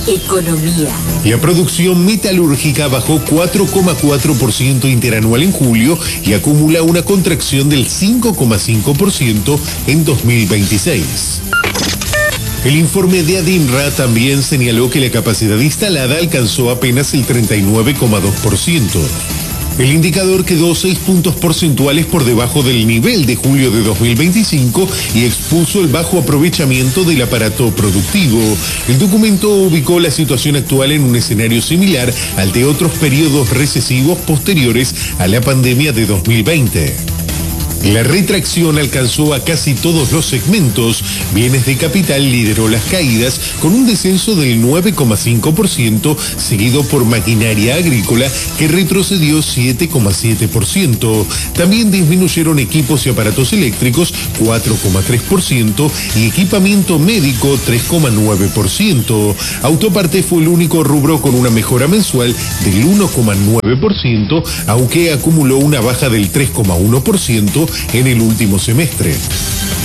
Economía. La producción metalúrgica bajó 4,4% interanual en julio y acumula una contracción del 5,5% en 2026. El informe de ADINRA también señaló que la capacidad instalada alcanzó apenas el 39,2%. El indicador quedó 6 puntos porcentuales por debajo del nivel de julio de 2025 y expuso el bajo aprovechamiento del aparato productivo. El documento ubicó la situación actual en un escenario similar al de otros periodos recesivos posteriores a la pandemia de 2020. La retracción alcanzó a casi todos los segmentos. Bienes de capital lideró las caídas con un descenso del 9,5%, seguido por maquinaria agrícola que retrocedió 7,7%. También disminuyeron equipos y aparatos eléctricos 4,3% y equipamiento médico 3,9%. Autoparte fue el único rubro con una mejora mensual del 1,9%, aunque acumuló una baja del 3,1% en el último semestre.